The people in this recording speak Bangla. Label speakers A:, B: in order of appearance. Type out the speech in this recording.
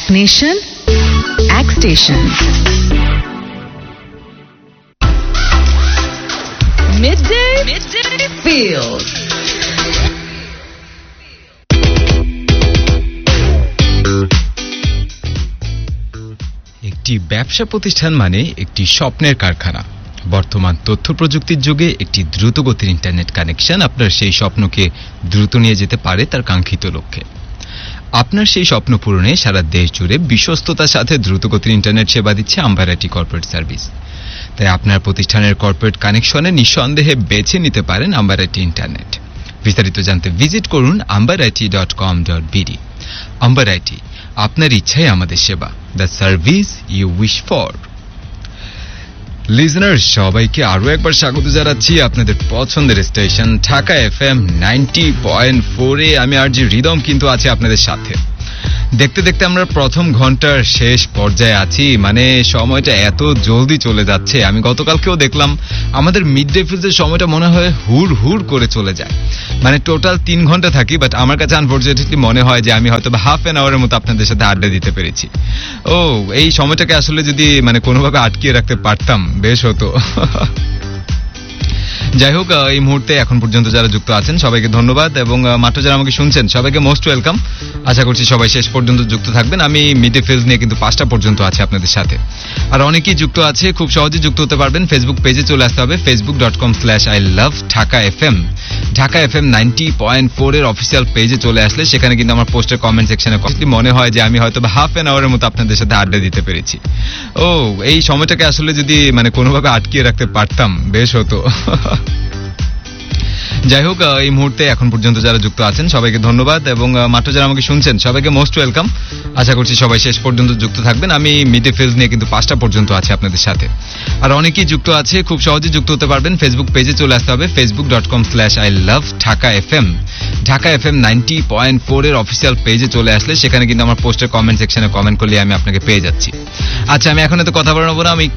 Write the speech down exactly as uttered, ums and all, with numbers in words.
A: Act Nation, Act Station. Midday, Midday Feels.
B: একটি ব্যবসা প্রতিষ্ঠান মানে একটি স্বপ্নের কারখানা। বর্তমান তথ্য প্রযুক্তির যুগে একটি দ্রুতগতির ইন্টারনেট কানেকশন আপনার সেই স্বপ্নকে দ্রুত নিয়ে যেতে পারে তার কাঙ্ক্ষিত লক্ষ্যে। আপনার সেই স্বপ্ন পূরণে সারা দেশ জুড়ে বিশ্বস্ততার সাথে দ্রুতগতির ইন্টারনেট সেবা দিচ্ছে আম্বার আইটি কর্পোরেট সার্ভিস। তাই আপনার প্রতিষ্ঠানের কর্পোরেট কানেকশনে নিঃসন্দেহে বেছে নিতে পারেন আম্বার আইটি ইন্টারনেট। বিস্তারিত জানতে ভিজিট করুন amber IT dot com dot BD. Amber IT, আপনার ইচ্ছাই আমাদের সেবা, the service you wish for. লিজনার সবাইকে আরো একবার স্বাগত জানাচ্ছি আপনাদের পছন্দের station Dhaka FM ninety point four এ। আমি আরজি রিদম কিন্তু আছি আপনাদের সাথে। দেখতে দেখতে আমরা প্রথম ঘন্টার শেষ পর্যায়ে আছি, মানে সময়টা এত জলদি চলে যাচ্ছে। আমি গতকালকেও দেখলাম আমাদের মিড ডে ফিলসের সময়টা মনে হয় হুড় হুড় করে চলে যায়। মানে টোটাল তিন ঘন্টা থাকি, বাট আমার কাছে আনফরচুনেটলি মনে হয় যে আমি হয়তো হাফ অ্যান আওয়ারের মতো আপনাদের সাথে আড্ডা দিতে পেরেছি। ও, এই সময়টাকে আসলে যদি মানে কোনোভাবে আটকিয়ে রাখতে পারতাম বেশ হতো। যাই হোক, এই মুহূর্তে এখন পর্যন্ত যারা যুক্ত আছেন সবাইকে ধন্যবাদ, এবং মাত্র যারা আমাকে শুনছেন সবাইকে মোস্ট ওয়েলকাম। আশা করছি সবাই শেষ পর্যন্ত যুক্ত থাকবেন। আমি মিডে ফেজ নিয়ে কিন্তু পাঁচটা পর্যন্ত আছে আপনাদের সাথে, আর অনেকেই যুক্ত আছে। খুব সহজে যুক্ত হতে পারবেন, ফেসবুক পেজে চলে আসতে হবে, Facebook dot com slash I love Dhaka F M. Dhaka F M ninety point four এর অফিসিয়াল পেজে চলে আসলে সেখানে কিন্তু আমার পোস্টের কমেন্ট সেকশনে মনে হয় যে আমি হয়তো হাফ অ্যান আওয়ারের মতো আপনাদের সাথে আড্ডা দিতে পেরেছি। ও, এই সময়টাকে আসলে যদি মানে কোনোভাবে আটকিয়ে রাখতে পারতাম বেশ হতো। যাই হোক, এই মুহূর্তে এখন পর্যন্ত যারা যুক্ত আছেন সবাইকে ধন্যবাদ, এবং মাত্র যারা আমাকে শুনছেন সবাইকে মোস্ট ওয়েলকাম। আশা করছি সবাই শেষ পর্যন্ত যুক্ত থাকবেন। আমি মিডে ফেজ নিয়ে কিন্তু পাঁচটা পর্যন্ত আছে আপনাদের সাথে, আর অনেকেই যুক্ত আছে। খুব সহজে যুক্ত হতে পারবেন, ফেসবুক পেজে চলে আসতে হবে, Facebook dot com slash I love Dhaka F M. Dhaka F M ninety point four এর অফিসিয়াল পেজে চলে আসলে সেখানে কিন্তু আমার পোস্টের কমেন্ট সেকশনে কমেন্ট করলে আমি আপনাকে পেয়ে যাচ্ছি। আচ্ছা, আমি এখন এত কথা বলবো না, আমি